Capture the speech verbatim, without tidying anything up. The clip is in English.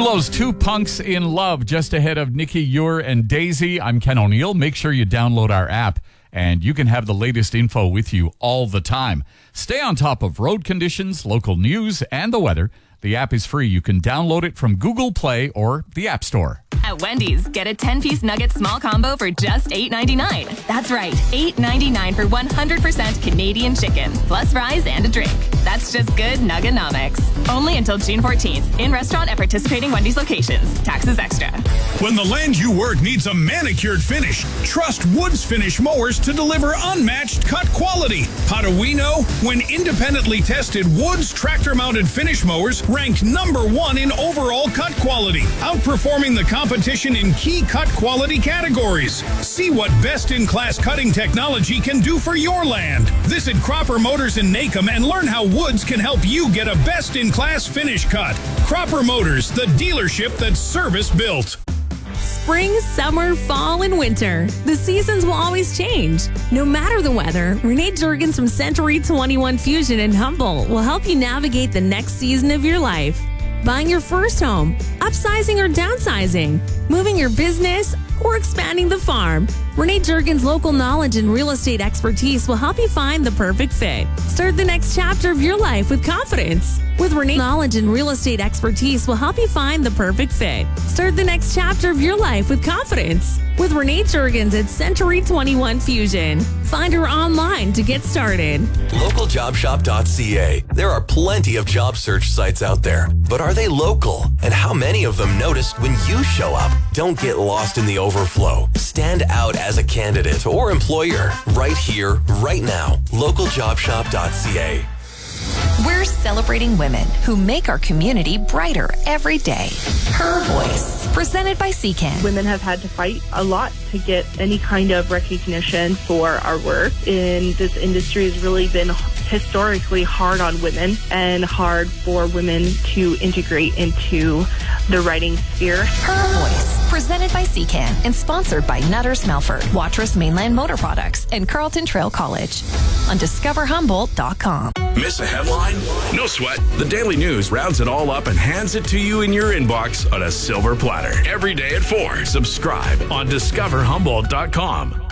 Zulo's Two Punks in Love, just ahead of Nikki Ure and Daisy. I'm Ken O'Neill. Make sure you download our app, and you can have the latest info with you all the time. Stay on top of road conditions, local news, and the weather. The app is free. You can download it from Google Play or the App Store. At Wendy's, get a ten-piece nugget small combo for just eight ninety-nine. That's right, eight ninety-nine for one hundred percent Canadian chicken, plus fries and a drink. That's just good Nuggenomics. Only until June fourteenth. In restaurant at participating Wendy's locations. Taxes extra. When the land you work needs a manicured finish, trust Woods Finish Mowers to deliver unmatched cut quality. How do we know? When independently tested, Woods tractor-mounted finish mowers ranked number one in overall cut quality, outperforming the competition in key cut quality categories. See what best-in-class cutting technology can do for your land. Visit Cropper Motors in Nacum and learn how Woods can help you get a best-in-class finish cut. Cropper Motors, the dealership that's service built. Spring, summer, fall, and winter. The seasons will always change. No matter the weather, Renee Jurgens from Century twenty-one Fusion in Humboldt will help you navigate the next season of your life. Buying your first home, upsizing or downsizing, moving your business, or expanding the farm. Renee Jurgens' local knowledge and real estate expertise will help you find the perfect fit. Start the next chapter of your life with confidence. With Renee, knowledge and real estate expertise will help you find the perfect fit. Start the next chapter of your life with confidence. With Renee Jurgens at Century twenty-one Fusion. Find her online to get started. local job shop dot c a. There are plenty of job search sites out there, but are they local? And how many of them notice when you show up? Don't get lost in the overflow. Stand out as a candidate or employer right here, right now. local job shop dot c a. We're celebrating women who make our community brighter every day. Her Voice, presented by C C A N. Women have had to fight a lot to get any kind of recognition for our work. In this industry has really been historically hard on women and hard for women to integrate into the writing sphere. Her Voice, presented by C C A N and sponsored by Nutters Melford, Watrous Mainland Motor Products, and Carleton Trail College on discover humboldt dot com. Miss a headline? No sweat. The Daily News rounds it all up and hands it to you in your inbox on a silver platter. Every day at four. Subscribe on discover humboldt dot com.